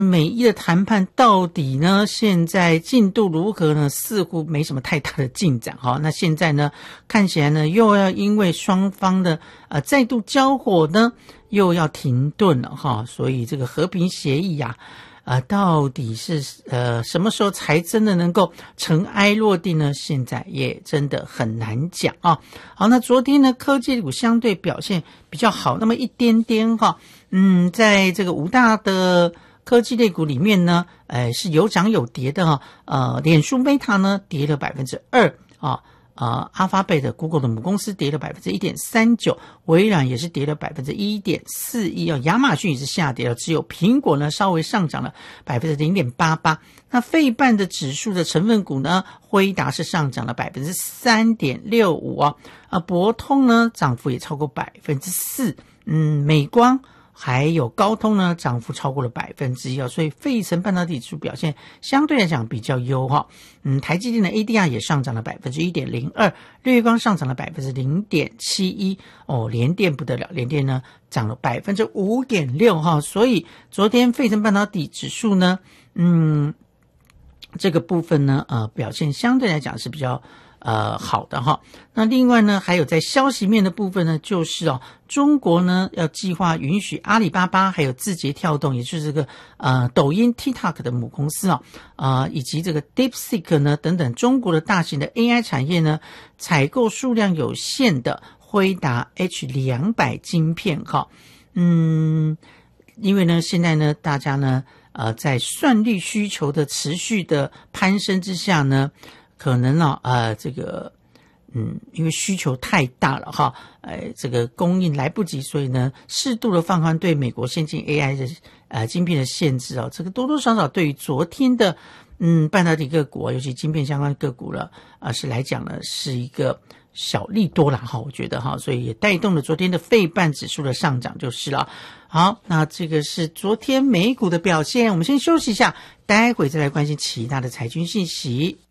美伊的谈判到底呢现在进度如何呢？似乎没什么太大的进展哈。那现在呢看起来呢又要因为双方的再度交火呢又要停顿了哈，所以这个和平协议到底是什么时候才真的能够尘埃落定呢？现在也真的很难讲啊。好，那昨天呢科技股相对表现比较好那么一点点哈。在这个5大的科技类股里面呢是有涨有跌的哈。脸书 Meta 呢跌了 2% 啊。Alphabet Google 的母公司跌了 1.39%， 微软也是跌了 1.41%， 亚马逊也是下跌了，只有苹果呢稍微上涨了 0.88%。那费半的指数的成分股呢，辉达是上涨了 3.65%博通呢涨幅也超过 4%， 美光还有高通呢涨幅超过了 1%， 所以费城半导体指数表现相对来讲比较优哈。台积电的 ADR 也上涨了 1.02%， 日月光上涨了 0.71%， 联电不得了，联电呢涨了 5.6% 哈。所以昨天费城半导体指数呢这个部分呢表现相对来讲是比较好的哈。那另外呢还有在消息面的部分呢，就是中国呢要计划允许阿里巴巴还有字节跳动，也就是这个抖音 TikTok 的母公司以及这个 DeepSeek 呢等等中国的大型的 AI 产业呢采购数量有限的辉达 H200 晶片哈。因为呢现在呢大家呢在算力需求的持续的攀升之下呢，可能这个因为需求太大了哈，这个供应来不及，所以呢适度的放宽对美国先进 AI 的晶片的限制这个多多少少对于昨天的半导体个股尤其晶片相关个股了是来讲呢是一个小利多啦哈，我觉得哈，所以也带动了昨天的费半指数的上涨就是了。好，那这个是昨天美股的表现，我们先休息一下，待会再来关心其他的财经信息。